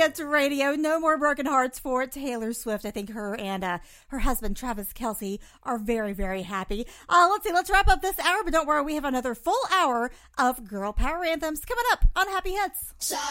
Hits Radio. No more broken hearts for Taylor Swift. I think her and her husband, Travis Kelce, are very, very happy. Let's wrap up this hour, but don't worry, we have another full hour of girl power anthems coming up on Happy Hits.